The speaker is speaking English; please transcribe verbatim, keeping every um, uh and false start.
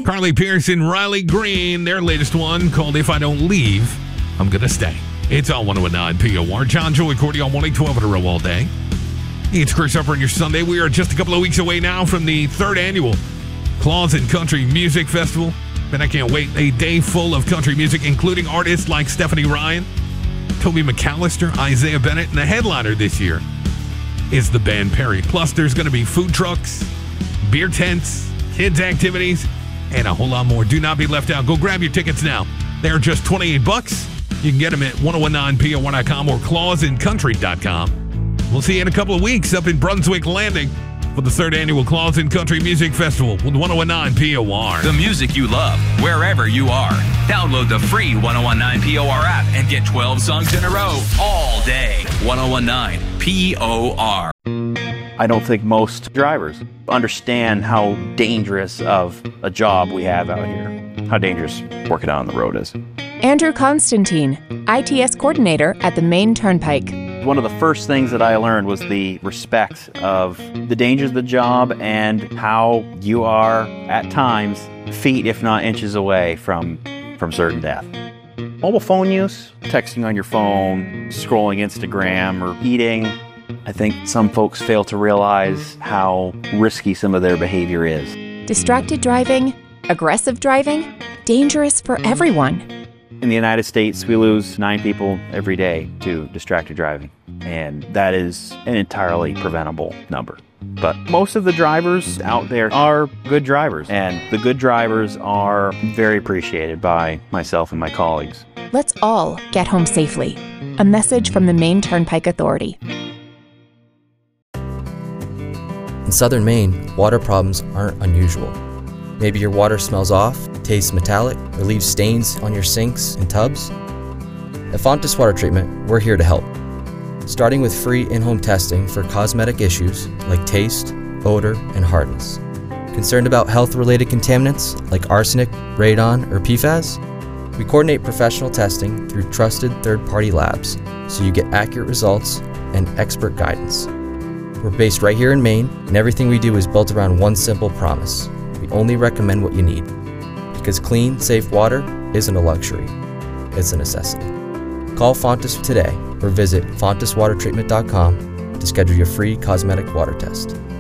Carly Pearce and Riley Green, their latest one called If I Don't Leave, I'm Gonna Stay. It's on one oh nine P O R. John Joey Cordy on one eight twelve in a row all day. It's Chris Upper on your Sunday. We are just a couple of weeks away now from the third annual Claus and Country Music Festival. And I can't wait. A day full of country music, including artists like Stephanie Ryan, Toby McAllister, Isaiah Bennett, and the headliner this year is the band Perry. Plus, there's going to be food trucks, beer tents, kids' activities, and a whole lot more. Do not be left out. Go grab your tickets now. They're just twenty-eight bucks. You can get them at ten nineteen P O R dot com or claus and country dot com. We'll see you in a couple of weeks up in Brunswick Landing for the third annual Claus and Country Music Festival with ten nineteen P O R. The music you love, wherever you are. Download the free ten nineteen P O R app and get twelve songs in a row all day. ten nineteen P O R. I don't think most drivers understand how dangerous of a job we have out here, how dangerous working out on the road is. Andrew Constantine, I T S coordinator at the Maine Turnpike. One of the first things that I learned was the respect of the dangers of the job and how you are, at times, feet if not inches away from, from certain death. Mobile phone use, texting on your phone, scrolling Instagram, or eating. I think some folks fail to realize how risky some of their behavior is. Distracted driving, aggressive driving, dangerous for everyone. In the United States, we lose nine people every day to distracted driving, and that is an entirely preventable number. But most of the drivers out there are good drivers, and the good drivers are very appreciated by myself and my colleagues. Let's all get home safely. A message from the Maine Turnpike Authority. In southern Maine, water problems aren't unusual. Maybe your water smells off, tastes metallic, or leaves stains on your sinks and tubs. At Fontis Water Treatment, we're here to help. Starting with free in-home testing for cosmetic issues like taste, odor, and hardness. Concerned about health-related contaminants like arsenic, radon, or P FAS? We coordinate professional testing through trusted third-party labs so you get accurate results and expert guidance. We're based right here in Maine, and everything we do is built around one simple promise. We only recommend what you need. Because clean, safe water isn't a luxury, it's a necessity. Call Fontis today or visit fontis water treatment dot com to schedule your free cosmetic water test.